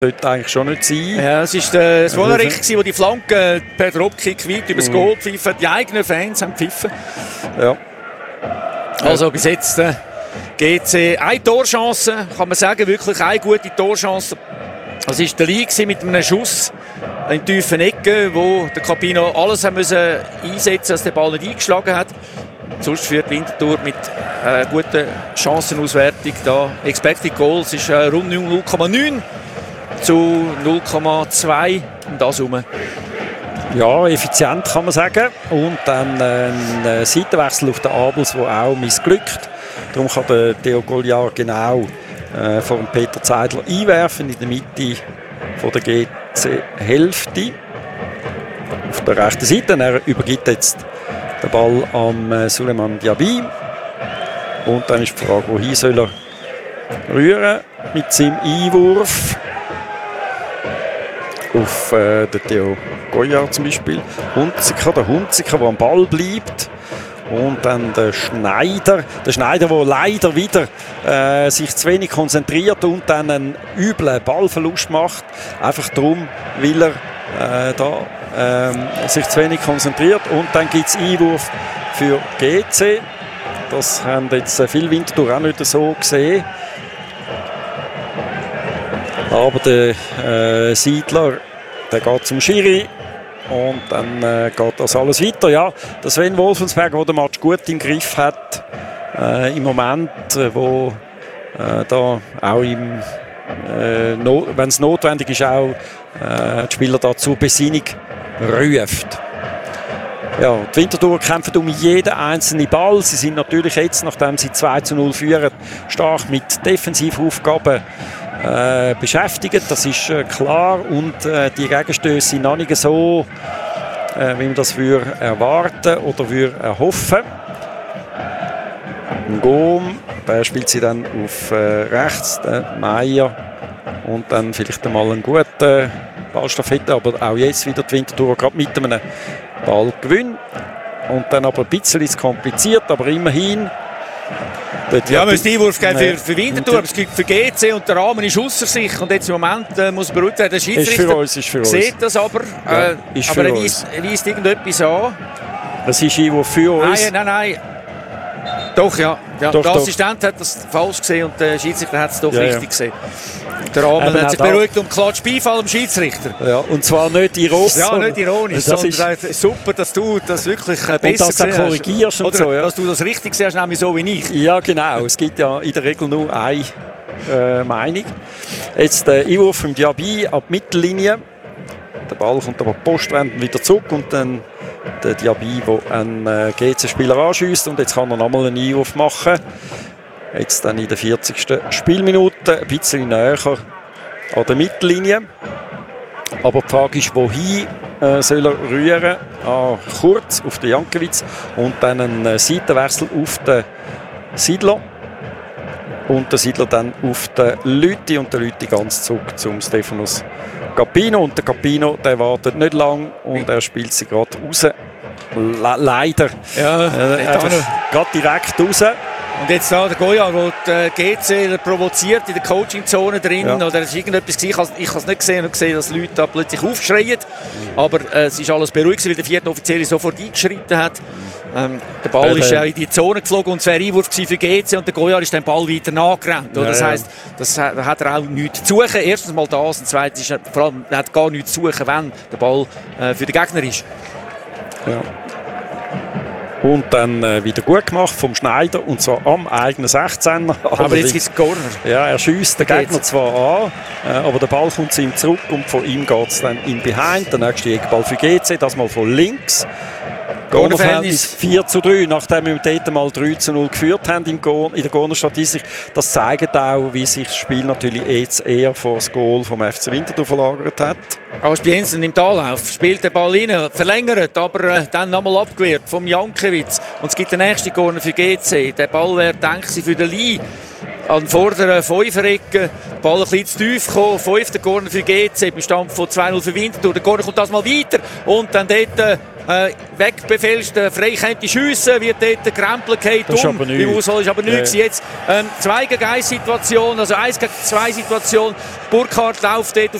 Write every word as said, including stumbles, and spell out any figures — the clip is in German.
sollte eigentlich schon nicht sein. Ja, es war äh, das Wohnerich, der die Flanke per Dropkick weit über das mm. Goal pfiffen. Die eigenen Fans haben gepfiffen. Ja. Also bis jetzt äh, G C eine Torchance, kann man sagen, wirklich eine gute Torchance. Das war der Lee mit einem Schuss in tiefen Ecke, wo der Capino alles haben müssen einsetzen, dass der Ball nicht eingeschlagen hat. Sonst führt Winterthur mit äh, guter Chancenauswertung da. Expected Goals ist äh, rund null Komma neun zu null Komma zwei und das herum. Ja, effizient kann man sagen. Und dann äh, ein Seitenwechsel auf den Abels, der auch missglückt. Darum kann der Theo Golliar genau äh, vor dem Peter Zeidler einwerfen in der Mitte von der G C-Hälfte. Auf der rechten Seite. Er übergibt jetzt den Ball am äh, Suleiman Diaby. Und dann ist die Frage, wohin soll er rühren mit seinem Einwurf. Auf äh, den Theo Golliar zum Beispiel. Hunziker, der Hunziker, der am Ball bleibt. Und dann der Schneider. Der Schneider, der leider wieder äh, sich zu wenig konzentriert und dann einen üblen Ballverlust macht. Einfach darum, weil er äh, da, äh, sich zu wenig konzentriert. Und dann gibt es Einwurf für G C. Das haben jetzt äh, viele Winterthur auch nicht so gesehen. Aber der äh, Seidler, der geht zum Schiri und dann äh, geht das alles weiter. Ja, der Sven Wolfensberger, der den Match gut im Griff hat, äh, im Moment, äh, wo äh, da auch im, äh, no, wenn es notwendig ist, auch äh, die Spieler da zur Besinnung ruft. Ja, die Winterthur kämpfen um jeden einzelnen Ball. Sie sind natürlich jetzt, nachdem sie zwei zu null führen, stark mit Defensivaufgaben Äh, beschäftigt, das ist äh, klar, und äh, die Gegenstöße sind noch nicht so, äh, wie man das würde erwarten oder würde erhoffen. Ngom, der spielt sie dann auf äh, rechts, der Meier, und dann vielleicht einmal einen guten Ballstaffette, aber auch jetzt wieder die Winterthur gerade mit einem Ballgewinn und dann aber ein bisschen kompliziert, aber immerhin. Ja, man muss den Einwurf geben für, für Winterthur, aber es gibt für G C und der Rahmen ist ausser sich. Und jetzt im Moment äh, muss beruhigt werden, der Schiedsrichter ist für uns, ist für uns. Sieht das aber, ja, äh, ist aber er weist, weist irgendetwas an. Das ist Einwurf für uns. Nein, nein, nein. Doch, ja. ja. Doch, der doch. Assistent hat das falsch gesehen und der Schiedsrichter hat es doch ja, richtig ja. gesehen. Der Rahmen hat sich beruhigt und klatscht Beifall am Schiedsrichter. Ja, und zwar nicht ironisch. Ja, nicht ironisch, das sondern ist super, dass du das wirklich äh, besser und dass du korrigierst und Oder so. Ja. Dass du das richtig siehst, nämlich so wie ich. Ja, genau. Es gibt ja in der Regel nur eine äh, Meinung. Jetzt der Einwurf vom Diaby ab die Mittellinie. Der Ball kommt aber postwendend wieder zurück und dann der Diaby, der einen äh, G C-Spieler anschiesst, und jetzt kann er nochmal einen Einwurf machen. Jetzt dann in der vierzigsten Spielminute, ein bisschen näher an der Mittellinie. Aber die Frage ist, wohin äh, soll er rühren? Ah, kurz auf den Jankiewicz und dann einen äh, Seitenwechsel auf den Seidler. Und der Seidler dann auf den Lüthi und der Lüthi ganz zurück zum Stefanos Capino. Und der Capino, der wartet nicht lang und er spielt sie gerade raus. Le leider. Ja, äh, gerade direkt raus. Und jetzt da der Goya, der G C provoziert in der Coaching-Zone drin. Ja. Oder es ist irgendetwas gewesen. Ich habe es nicht gesehen. Ich habe gesehen, dass Leute da plötzlich aufschreien. Mhm. Aber äh, es ist alles beruhigt, weil der vierte Offizielle sofort eingeschritten hat. Ähm, der Ball ist ja in die Zone geflogen und es wäre Einwurf für G C und der Goya ist den Ball weiter nachgerannt. Ja, das heisst, das hat er auch nichts zu suchen. Erstens mal das und zweitens ist er, vor allem, er hat gar nichts zu suchen, wenn der Ball äh, für den Gegner ist. Ja. Und dann äh, wieder gut gemacht vom Schneider, und zwar am eigenen sechzehner. Aber jetzt gibt es Corner. Ja, er schiesst den Gegner zwar an, äh, aber der Ball kommt zu ihm zurück und von ihm geht es dann in Behind. Der nächste Eckball für G C, das mal von links. Cornerverhältnis vier zu drei, nachdem wir dort mal drei zu null geführt haben in der Corner-Statistik. Das zeigt auch, wie sich das Spiel natürlich jetzt eher vor das Goal vom F C Winterthur verlagert hat. Aspiensen im Anlauf, spielt den Ball rein, verlängert, aber äh, dann nochmal abgewehrt vom Jankiewicz. Und es gibt den nächsten Corner für G C. Der Ball wäre, denke ich, für den Lee an der vorderen Fünfer-Ecke. Der Ball ein bisschen zu tief gekommen. Fünfter Corner für G C beim Stand von zwei null für Winterthur. Der Corner kommt das mal weiter. Und dann dort äh, äh, wegbefehlst, äh, frei könnte schiessen, wird dort der Krempel geht um. Im Auswahl ist aber nichts. Ja. Jetzt ähm, zwei gegen eins Situation, also eins gegen zwei Situation. Burkhardt läuft dort auf